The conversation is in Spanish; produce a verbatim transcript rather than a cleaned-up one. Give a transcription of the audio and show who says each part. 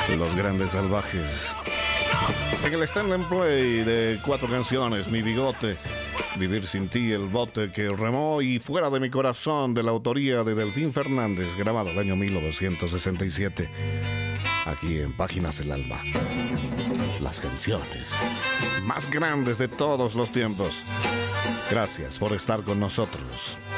Speaker 1: Los Grandes Salvajes. En el stand and play de cuatro canciones, Mi Bigote, Vivir sin ti, El bote que remó y Fuera de mi corazón, de la autoría de Delfín Fernández, grabado el año mil novecientos sesenta y siete. Aquí en Páginas del Alma, las canciones más grandes de todos los tiempos. Gracias por estar con nosotros.